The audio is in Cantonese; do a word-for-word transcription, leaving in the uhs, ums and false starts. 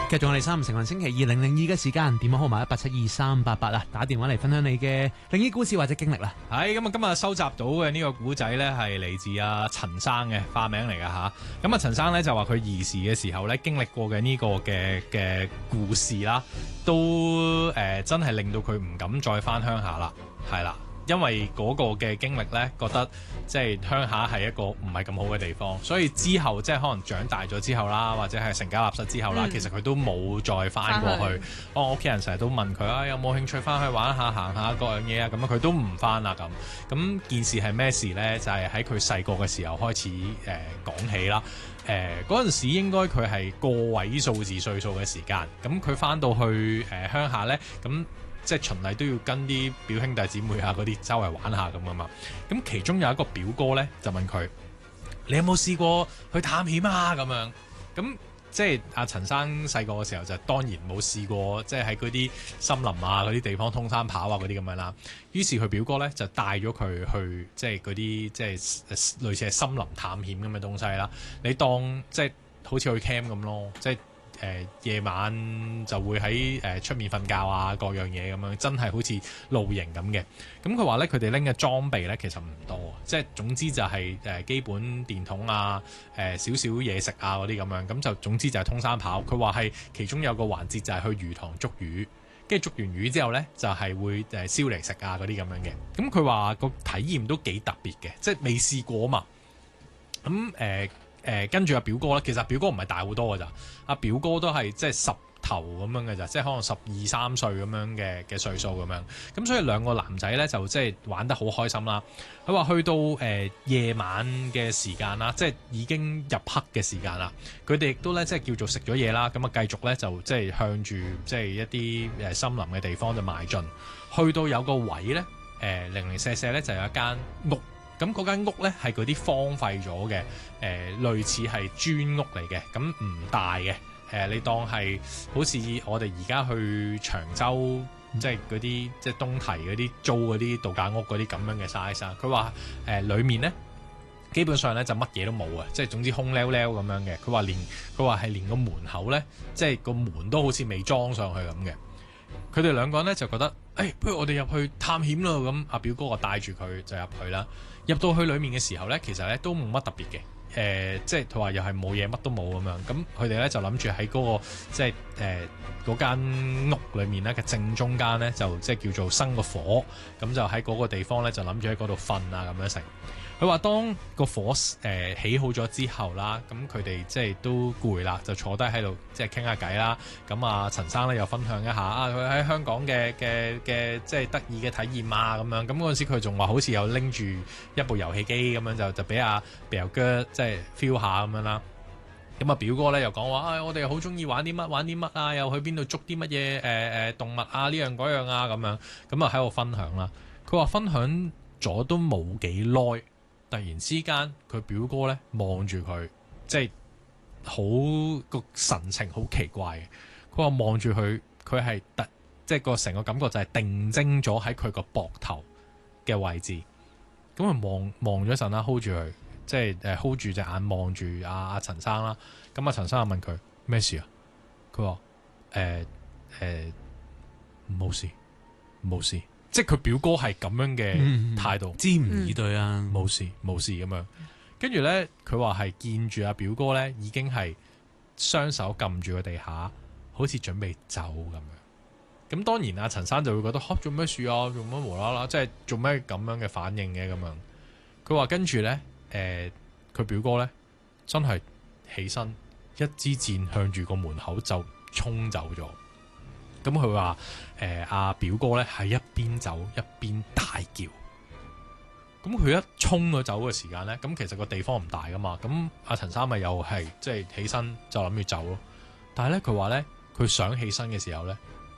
繼續我哋三五成運星期二零零二嘅時間，電話號碼一八七二三八八啊，打電話嚟分享你嘅靈異故事或者經歷啦。 係咁啊，今日收集到嘅呢個古仔呢，係嚟自阿陳生嘅化名嚟噶吓。咁啊，陳生呢就話佢兒時嘅時候呢，經歷過嘅呢個嘅嘅故事啦，都誒、呃、真係令到佢唔敢再翻鄉下啦，係啦。因為嗰個嘅經歷呢，覺得即係鄉下係一個唔係咁好嘅地方，所以之後即係可能長大咗之後啦，或者係成家立室之後啦，嗯、其實佢都冇再翻過去。我屋企人成日都問佢啊，有冇興趣翻去玩下、行下各樣嘢啊？咁佢都唔翻啦咁。咁件事係咩事呢？就係喺佢細個嘅時候開始誒講、呃、起啦。誒嗰陣時應該佢係個位數字歲數嘅時間。咁佢翻到去誒、呃、鄉下呢。咁。即係循例都要跟啲表兄弟姊妹啊嗰啲周圍玩下咁啊嘛，咁其中有一個表哥咧就問佢：你有冇試過去探險啊？咁樣咁即係阿陳生細個嘅時候就當然冇試過，即係喺嗰啲森林啊嗰啲地方通山跑啊嗰啲咁樣啦。於是佢表哥咧就帶咗佢去即係嗰啲即係類似係森林探險咁嘅東西啦。你當即係好似去 camp 咁咯，即係。誒、呃、夜晚就會喺誒出面瞓覺啊，各樣嘢咁樣，真係好似露營咁嘅。咁佢話咧，佢哋拎嘅裝備咧其實唔多，即係總之就係、是、誒、呃、基本電筒啊，誒少少嘢食啊嗰啲咁樣。咁就總之就係通山跑。佢話係其中有個環節就係去魚塘捉魚，跟住捉完魚之後咧就係、是、會誒燒嚟食啊嗰啲咁樣嘅。咁佢話個體驗都幾特別嘅，即係未試過啊嘛。咁誒。呃誒、呃、跟住阿表哥咧，其實表哥唔係大好多㗎咋，阿表哥都係即係十頭咁樣嘅咋，即係可能十二三歲咁樣嘅嘅歲數咁樣。咁所以兩個男仔咧就即係玩得好開心啦。佢話去到誒、呃、夜晚嘅時間啦，即係已經入黑嘅時間啦。佢哋亦都咧即係叫做食咗嘢啦，咁啊繼續咧就即係向住即係一啲誒森林嘅地方就邁進。去到有個位咧，誒、呃、零零舍舍咧就有一間屋。咁嗰間屋咧係嗰啲荒廢咗嘅，誒、呃、類似係磚屋嚟嘅，咁唔大嘅，誒、呃、你當係好似我哋而家去長洲，即係嗰啲即係東堤嗰啲租嗰啲度假屋嗰啲咁樣嘅 size。佢話誒裡面咧基本上咧就乜嘢都冇啊，即係總之空溜溜咁樣嘅。佢話連佢話係連個門口咧，即係個門都好似未裝上去咁嘅。佢哋兩個人咧就覺得，誒、欸，不如我哋入去探險咯。咁阿表哥就帶住佢就入去啦。入到去裏面嘅時候咧，其實咧都冇乜特別嘅。誒、呃，即係佢話又係冇嘢，乜都冇咁樣。咁佢哋咧就諗住喺嗰個即係誒嗰間屋裏面咧嘅正中間咧，就即係叫做生個火。咁就喺嗰個地方咧，就諗住喺嗰度瞓啊咁樣食。佢話當個火誒、呃、起好咗之後啦，咁佢哋即係都攰啦，就坐低喺度即係傾下偈啦。咁啊，陳生咧又分享一下啊，佢喺香港嘅嘅嘅即係得意嘅體驗啊咁樣。咁嗰陣時佢仲話好似有拎住一部遊戲機咁樣，就就俾阿表哥即係 feel 下咁樣啦。咁啊表哥咧又講話啊，我哋又好中意玩啲乜玩啲乜啊，又去邊度捉啲乜嘢誒誒動物啊呢樣嗰樣啊咁樣。咁啊喺度分享啦。佢話分享咗都冇幾耐。突然之間，佢表哥咧望住佢，即係好個神情好奇怪嘅。佢話望住佢，佢係突即係個成個感覺就係定睛咗喺佢個膊頭嘅位置。咁佢望望咗一陣啦 ，hold 住佢，即係誒 hold 住隻眼望住阿阿陳生啦。咁阿陳生就問佢咩事啊？佢話誒誒冇事冇事。即係佢表哥係咁樣嘅態度， 支吾以對啊， 冇事冇事咁樣。跟住咧，佢話係見住阿表哥咧，已經係雙手撳住個地下，好似準備走咁樣。咁當然阿陳生就會覺得，吓做咩事啊？做乜無啦啦？即係做咩咁樣嘅反應嘅咁樣？佢話跟住咧，誒、呃，佢表哥咧真係起身，一支箭向住個門口就衝走咗。咁佢話誒阿表哥咧係一邊走一邊大叫。咁佢一衝咗走嘅時間咧，咁其實個地方唔大噶嘛。咁阿陳生咪又係即係起身就諗住走咯。但係咧佢話咧，佢想起身嘅時候咧，